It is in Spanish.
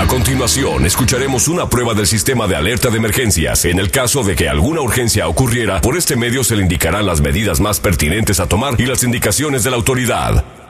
A continuación, escucharemos una prueba del sistema de alerta de emergencias. En el caso de que alguna urgencia ocurriera, por este medio se le indicarán las medidas más pertinentes a tomar y las indicaciones de la autoridad.